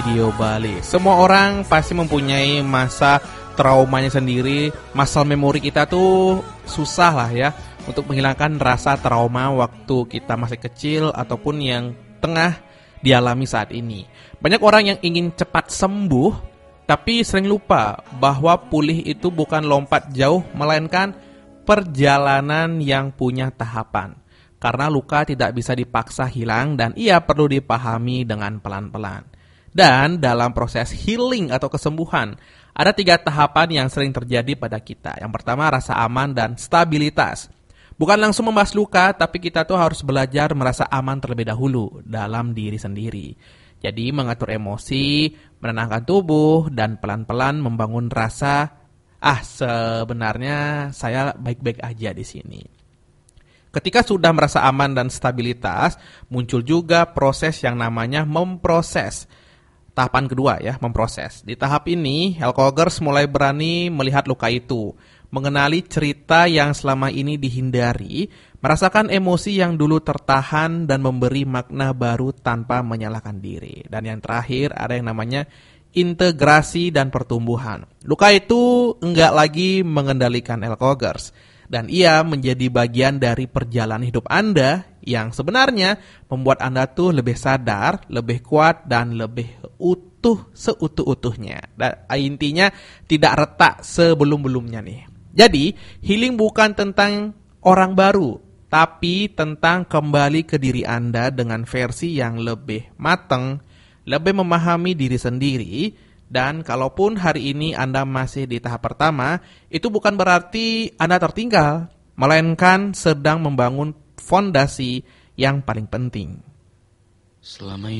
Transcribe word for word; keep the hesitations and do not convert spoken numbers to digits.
Radio Bali. Semua orang pasti mempunyai masa traumanya sendiri. Muscle memory kita tuh susah lah ya untuk menghilangkan rasa trauma waktu kita masih kecil ataupun yang tengah dialami saat ini. Banyak orang yang ingin cepat sembuh, tapi sering lupa bahwa pulih itu bukan lompat jauh, melainkan perjalanan yang punya tahapan. Karena luka tidak bisa dipaksa hilang dan ia perlu dipahami dengan pelan-pelan. Dan dalam proses healing atau kesembuhan, ada tiga tahapan yang sering terjadi pada kita. Yang pertama, rasa aman dan stabilitas. Bukan langsung membahas luka, tapi kita tuh harus belajar merasa aman terlebih dahulu dalam diri sendiri. Jadi mengatur emosi, menenangkan tubuh, dan pelan-pelan membangun rasa, ah sebenarnya saya baik-baik aja di sini. Ketika sudah merasa aman dan stabilitas, muncul juga proses yang namanya memproses. Tahapan kedua ya, memproses. Di tahap ini, Helkogers mulai berani melihat luka itu, mengenali cerita yang selama ini dihindari, merasakan emosi yang dulu tertahan dan memberi makna baru tanpa menyalahkan diri. Dan yang terakhir ada yang namanya integrasi dan pertumbuhan. Luka itu enggak lagi mengendalikan Helkogers, dan ia menjadi bagian dari perjalanan hidup Anda yang sebenarnya membuat Anda tuh lebih sadar, lebih kuat, dan lebih utuh seutuh-utuhnya. Dan intinya tidak retak sebelum-belumnya nih. Jadi, healing bukan tentang orang baru, tapi tentang kembali ke diri Anda dengan versi yang lebih matang, lebih memahami diri sendiri. Dan kalaupun hari ini Anda masih di tahap pertama, itu bukan berarti Anda tertinggal, melainkan sedang membangun fondasi yang paling penting. Selama